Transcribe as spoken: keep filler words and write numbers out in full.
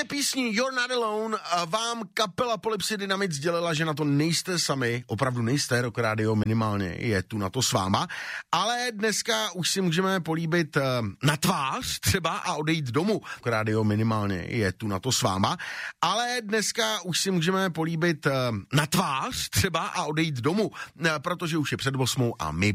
Touhle písní You're Not Alone vám kapela Polypsy Dynamite sdělila, že na to nejste sami, opravdu nejste, Rock Radio minimálně je tu na to s váma, ale dneska už si můžeme políbit na tvář třeba a odejít domů. Rock Radio minimálně je tu na to s váma, ale dneska už si můžeme políbit na tvář třeba a odejít domů, protože už je před osmou a my